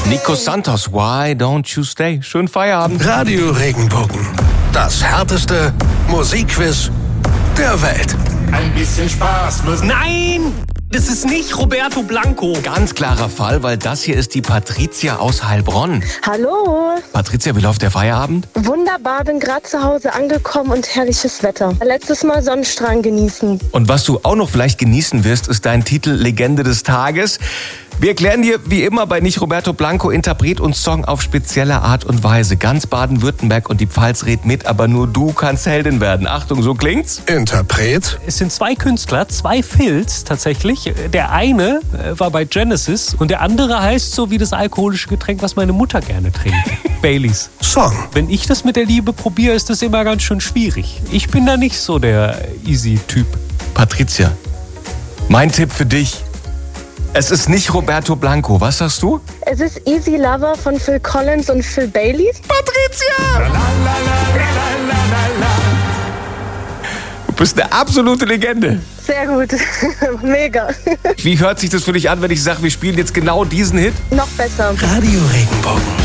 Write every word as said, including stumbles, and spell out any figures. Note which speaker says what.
Speaker 1: Nico Santos, Why Don't You Stay? Schönen Feierabend.
Speaker 2: Radio Regenbogen. Das härteste Musikquiz der Welt.
Speaker 3: Ein bisschen Spaß muss...
Speaker 4: Nein! Das ist nicht Roberto Blanco.
Speaker 1: Ganz klarer Fall, weil das hier ist die Patricia aus Heilbronn.
Speaker 5: Hallo.
Speaker 1: Patricia, wie läuft der Feierabend?
Speaker 5: Wunderbar, bin gerade zu Hause angekommen und herrliches Wetter. Letztes Mal Sonnenstrahlen genießen.
Speaker 1: Und was du auch noch vielleicht genießen wirst, ist dein Titel Legende des Tages. Wir erklären dir, wie immer bei Nicht Roberto Blanco, Interpret und Song auf spezielle Art und Weise. Ganz Baden-Württemberg und die Pfalz redet mit, aber nur du kannst Heldin werden. Achtung, so klingt's.
Speaker 2: Interpret.
Speaker 4: Es sind zwei Künstler, zwei Phils tatsächlich. Der eine war bei Genesis und der andere heißt so wie das alkoholische Getränk, was meine Mutter gerne trinkt. Baileys.
Speaker 2: Song.
Speaker 4: Wenn ich das mit der Liebe probiere, ist das immer ganz schön schwierig. Ich bin da nicht so der Easy-Typ.
Speaker 1: Patricia, mein Tipp für dich. Es ist nicht Roberto Blanco. Was sagst du?
Speaker 5: Es ist Easy Lover von Phil Collins und Phil Baileys.
Speaker 1: Patricia! Du bist eine absolute Legende.
Speaker 5: Sehr gut. Mega.
Speaker 1: Wie hört sich das für dich an, wenn ich sage, wir spielen jetzt genau diesen Hit?
Speaker 5: Noch besser.
Speaker 2: Radio Regenbogen.